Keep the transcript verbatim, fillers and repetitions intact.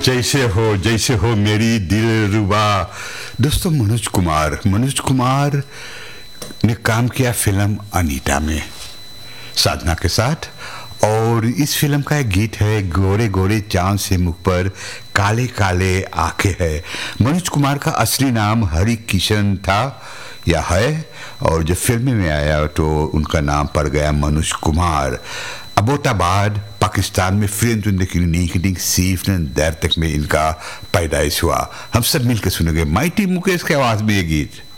जैसे हो जैसे हो मेरी दिलरुबा। दोस्तों, मनोज कुमार मनोज कुमार ने काम किया फिल्म अनीता में साधना के साथ, और इस फिल्म का एक गीत है गोरे गोरे चांद से मुख पर काले काले आंखें है। मनोज कुमार का असली नाम हरि किशन था या है, और जब फिल्म में आया तो उनका नाम पड़ गया मनोज कुमार। अबोटाबाद पाकिस्तान में फिल्म की सीफन देर तक में इनका पैदाइश हुआ। हम सब मिलकर सुनेंगे माइटी मुकेश की आवाज में ये गीत।